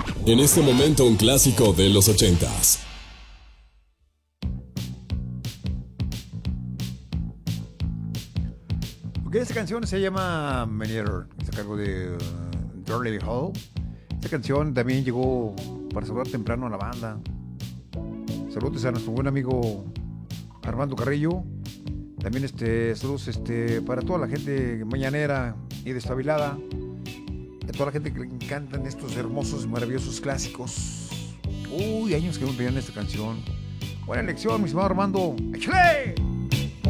En este momento un clásico de los 80s. Ok, esta canción se llama Menier, está a cargo de Darley Hall. Esta canción también llegó para saludar temprano a la banda. Saludos a nuestro buen amigo Armando Carrillo. También saludos para toda la gente mañanera y despabilada. A toda la gente que le encantan estos hermosos y maravillosos clásicos. Uy, años que no veían esta canción. Buena elección, mi estimado Armando. ¡Échale!